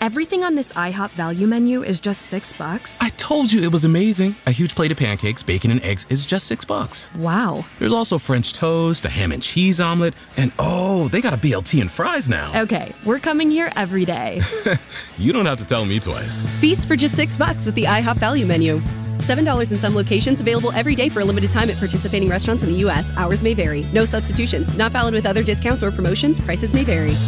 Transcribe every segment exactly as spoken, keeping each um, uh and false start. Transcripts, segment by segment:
Everything on this IHOP value menu is just six bucks? I told you it was amazing. A huge plate of pancakes, bacon, and eggs is just six bucks. Wow. There's also French toast, a ham and cheese omelet, and oh, they got a B L T and fries now. Okay, we're coming here every day. You don't have to tell me twice. Feast for just six bucks with the IHOP value menu. seven dollars in some locations, available every day for a limited time at participating restaurants in the U S. Hours may vary. No substitutions. Not valid with other discounts or promotions. Prices may vary.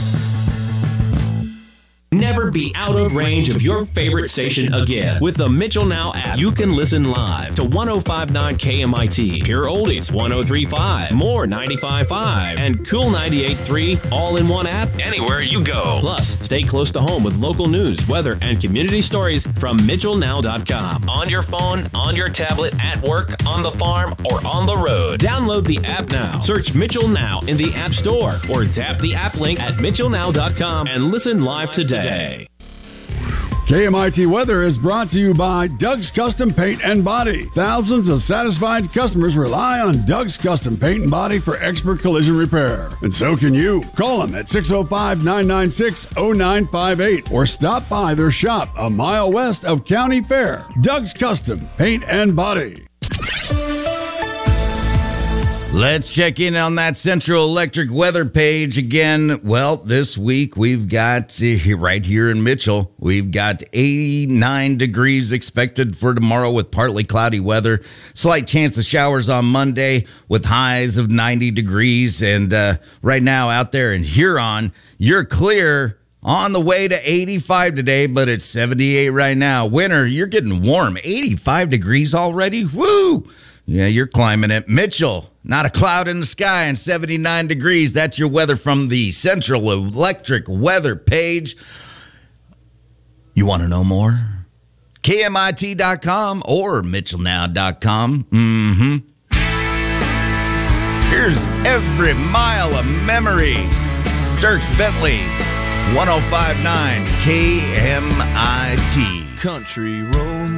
Never be out of range of your favorite station again. With the Mitchell Now app, you can listen live to one oh five point nine K M I T, Pure Oldies one oh three point five, More ninety-five point five, and Cool ninety-eight point three, all in one app anywhere you go. Plus, stay close to home with local news, weather, and community stories from Mitchell Now dot com. On your phone, on your tablet, at work, on the farm, or on the road. Download the app now. Search Mitchell Now in the App Store or tap the app link at Mitchell Now dot com and listen live today. Day. K M I T Weather is brought to you by Doug's Custom Paint and Body. Thousands of satisfied customers rely on Doug's Custom Paint and Body for expert collision repair. And so can you. Call them at six oh five, nine nine six, oh nine five eight or stop by their shop a mile west of County Fair. Doug's Custom Paint and Body. Let's check in on that Central Electric weather page again. Well, this week we've got, uh, right here in Mitchell, we've got eighty-nine degrees expected for tomorrow with partly cloudy weather. Slight chance of showers on Monday with highs of ninety degrees. And uh, right now out there in Huron, you're clear. On the way to eighty-five today, but it's seventy-eight right now. Winter, you're getting warm. eighty-five degrees already? Woo! Yeah, you're climbing it. Mitchell, not a cloud in the sky and seventy-nine degrees. That's your weather from the Central Electric weather page. You want to know more? K M I T dot com or Mitchell Now dot com. Mm-hmm. Here's Every Mile of Memory. Dierks Bentley, one oh five point nine K M I T. Country road.